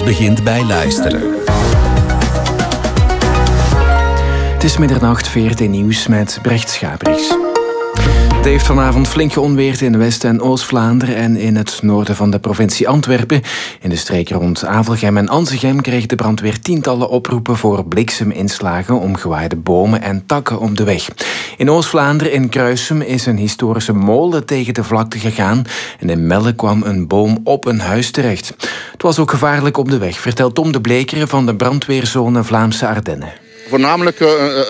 Alles begint bij luisteren. Het is middernacht, VRT Nieuws met Brecht Schabriks. Het heeft vanavond flink geonweerd in West- en Oost-Vlaanderen en in het noorden van de provincie Antwerpen. In de streek rond Avelgem en Anzegem kreeg de brandweer tientallen oproepen voor blikseminslagen, omgewaaide bomen en takken op de weg. In Oost-Vlaanderen, in Kruisum, is een historische molen tegen de vlakte gegaan en in Melle kwam een boom op een huis terecht. Het was ook gevaarlijk op de weg, vertelt Tom de Blekere van de brandweerzone Vlaamse Ardennen. Voornamelijk